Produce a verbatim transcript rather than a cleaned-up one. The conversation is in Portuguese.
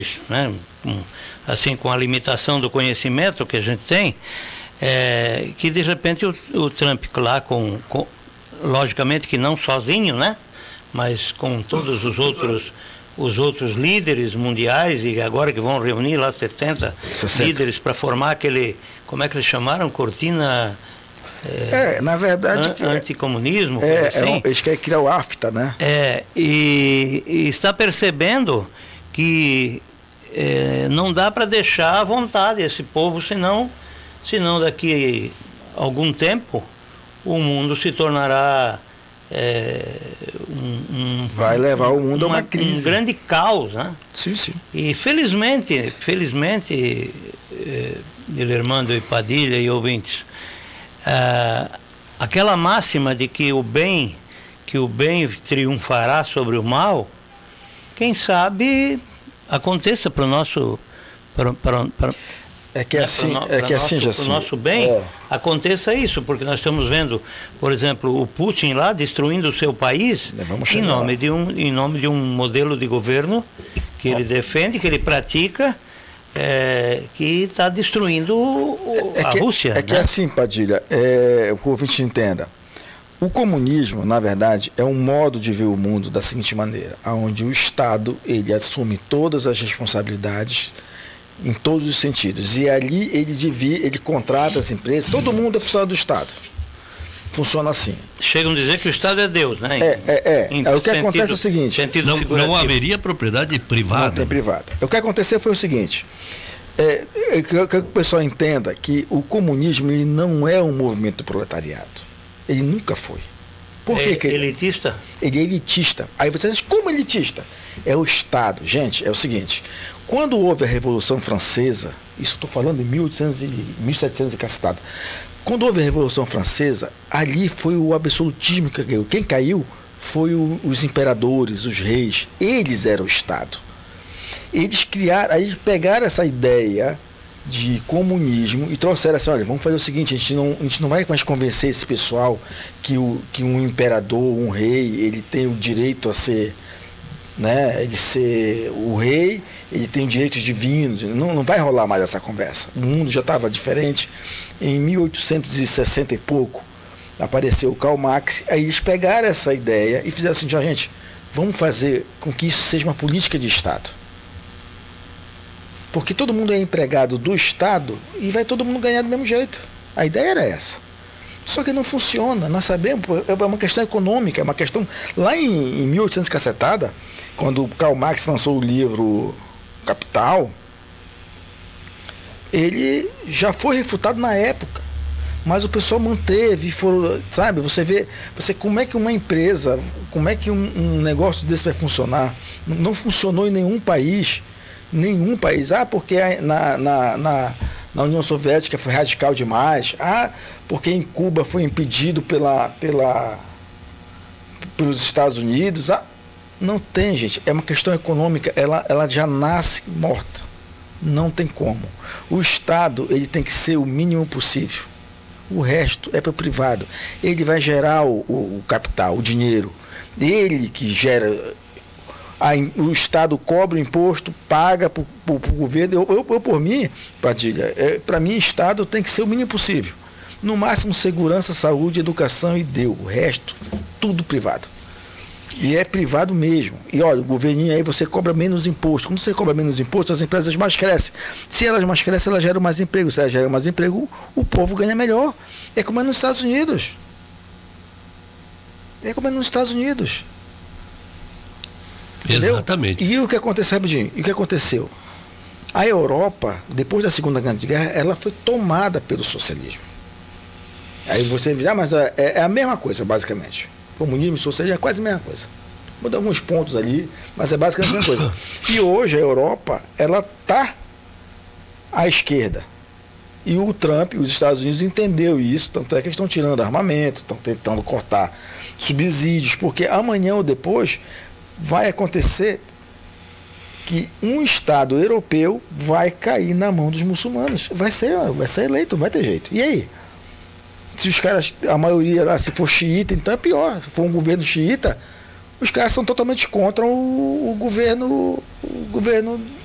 né, assim, com a limitação do conhecimento que a gente tem, é, que de repente o, o Trump lá com, com, logicamente que não sozinho, né, mas com todos os outros, os outros líderes mundiais, e agora que vão reunir lá setenta, sessenta líderes para formar aquele, como é que eles chamaram? Cortina... É, é na verdade... An, anticomunismo. É, assim. é um, eles querem criar o AFTA, né? É, e, e está percebendo que é, não dá para deixar à vontade esse povo, senão, senão daqui a algum tempo o mundo se tornará é, um, um, vai levar o mundo uma, a uma crise, um grande caos, né? Sim, sim. E felizmente, felizmente, é, Guilhermando e Padilha e ouvintes, é, aquela máxima de que o bem, que o bem triunfará sobre o mal, quem sabe aconteça para o nosso para, para, para, é que assim, é, é que nosso, assim já assim, nosso bem, é. aconteça isso, porque nós estamos vendo, por exemplo, o Putin lá destruindo o seu país em nome de um em nome de um modelo de governo que ele defende, que ele pratica, é, que está destruindo o, é, é a que, Rússia. É né? que assim, Padilha, é, o ouvinte entenda. O comunismo, na verdade, é um modo de ver o mundo da seguinte maneira, onde o Estado ele assume todas as responsabilidades em todos os sentidos. E ali ele divide, ele contrata as empresas, todo mundo é funcionário do Estado. Funciona assim. Chegam a dizer que o Estado é Deus, né? É, é, é. Em é o que sentido, acontece é o seguinte. Não, não haveria propriedade privada. Não tem privada. O que aconteceu foi o seguinte. É, eu quero que o pessoal entenda que o comunismo ele não é um movimento do proletariado. Ele nunca foi. Por é que que ele, elitista? Ele é elitista. Aí você diz, como elitista? É o Estado. Gente, é o seguinte, quando houve a Revolução Francesa, isso eu estou falando em mil e setecentos e cacetado, quando houve a Revolução Francesa, ali foi o absolutismo que caiu. Quem caiu foi o, os imperadores, os reis. Eles eram o Estado. Eles criaram, aí pegaram essa ideia de comunismo e trouxeram assim, olha, vamos fazer o seguinte, a gente não, a gente não vai mais convencer esse pessoal que, o, que um imperador, um rei, ele tem o direito a ser, né, de ser o rei, ele tem direitos divinos, não, não vai rolar mais essa conversa. O mundo já estava diferente. Em mil oitocentos e sessenta e pouco, apareceu o Karl Marx, aí eles pegaram essa ideia e fizeram assim, ó, gente, vamos fazer com que isso seja uma política de Estado. Porque todo mundo é empregado do Estado e vai todo mundo ganhar do mesmo jeito. A ideia era essa. Só que não funciona, nós sabemos, é uma questão econômica, é uma questão... Lá em, em mil e oitocentos e cacetada, quando o Karl Marx lançou o livro Capital, ele já foi refutado na época, mas o pessoal manteve, foram, sabe, você vê, você, como é que uma empresa, como é que um, um negócio desse vai funcionar? Não funcionou em nenhum país, nenhum país, ah, porque na, na, na, na União Soviética foi radical demais, ah, porque em Cuba foi impedido pela, pela, pelos Estados Unidos, ah, não tem, gente, é uma questão econômica, ela, ela já nasce morta, não tem como. O Estado, ele tem que ser o mínimo possível, o resto é para o privado, ele vai gerar o, o, o capital, o dinheiro, ele que gera... A, o Estado cobra o imposto, paga para o governo. Eu, eu, eu, por mim, Padilha, é, para mim, Estado tem que ser o mínimo possível. No máximo, segurança, saúde, educação e deu. O resto, tudo privado. E é privado mesmo. E olha, o governinho aí, você cobra menos imposto. Quando você cobra menos imposto, as empresas mais crescem. Se elas mais crescem, elas geram mais emprego. Se elas geram mais emprego, o povo ganha melhor. É como é nos Estados Unidos. É como é nos Estados Unidos. Entendeu? Exatamente. E o que aconteceu, rapidinho? E o que aconteceu? A Europa, depois da Segunda Grande Guerra, ela foi tomada pelo socialismo. Aí você diz, ah, mas é, é a mesma coisa, basicamente. Comunismo e socialismo é quase a mesma coisa. Muda alguns pontos ali, mas é basicamente a mesma coisa. E hoje a Europa, ela está à esquerda. E o Trump, os Estados Unidos, entendeu isso, tanto é que eles estão tirando armamento, estão tentando cortar subsídios, porque amanhã ou depois vai acontecer que um Estado europeu vai cair na mão dos muçulmanos. Vai ser, vai ser eleito, não vai ter jeito. E aí? Se os caras, a maioria lá, se for xiita, então é pior. Se for um governo xiita, os caras são totalmente contra o, o governo, o governo